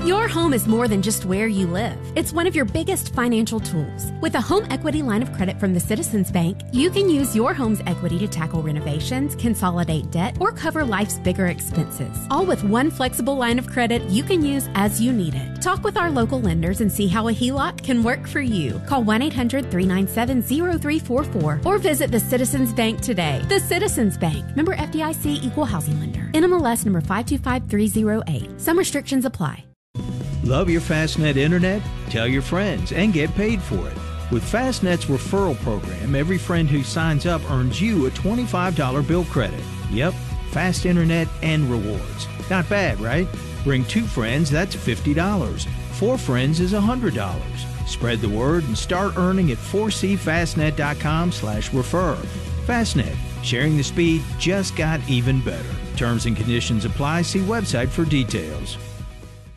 Your home is more than just where you live. It's one of your biggest financial tools. With a home equity line of credit from the Citizens Bank, you can use your home's equity to tackle renovations, consolidate debt, or cover life's bigger expenses. All with one flexible line of credit you can use as you need it. Talk with our local lenders and see how a HELOC can work for you. Call 1-800-397-0344 or visit the Citizens Bank today. The Citizens Bank. Member FDIC, Equal Housing Lender. NMLS number 525308. Some restrictions apply. Love your Fastnet internet? Tell your friends and get paid for it. With Fastnet's referral program, every friend who signs up earns you a $25 bill credit. Yep, fast internet and rewards. Not bad, right? Bring 2 friends, that's $50. 4 friends is $100. Spread the word and start earning at 4cfastnet.com/refer. Fastnet, sharing the speed just got even better. Terms and conditions apply. See website for details.